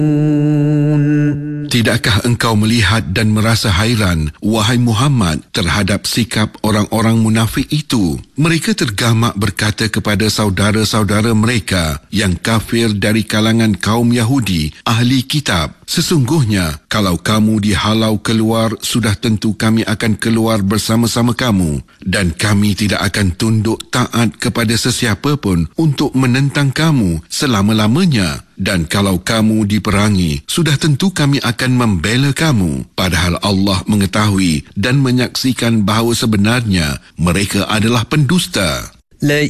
Tidakkah engkau melihat dan merasa hairan, wahai Muhammad, terhadap sikap orang-orang munafik itu? Mereka tergamak berkata kepada saudara-saudara mereka yang kafir dari kalangan kaum Yahudi, ahli kitab, sesungguhnya kalau kamu dihalau keluar, sudah tentu kami akan keluar bersama-sama kamu, dan kami tidak akan tunduk taat kepada sesiapa pun untuk menentang kamu selama-lamanya. Dan kalau kamu diperangi, sudah tentu kami akan membela kamu. Padahal Allah mengetahui dan menyaksikan bahawa sebenarnya mereka adalah pendusta. لئن